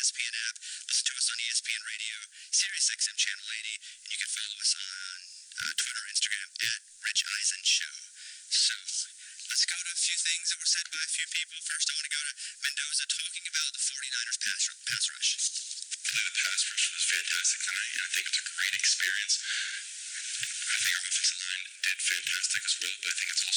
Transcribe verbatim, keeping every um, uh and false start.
S P N app. Listen to us on E S P N Radio, Sirius X M Channel eighty, and you can follow us on uh, Twitter or Instagram at Rich Eisen Show. So let's go to a few things that were said by a few people. First, I want to go to Mendoza talking about the 49ers pass, pass rush. The pass rush was fantastic tonight, and I think it's a great experience. I think our offensive line did fantastic as well, but I think it's also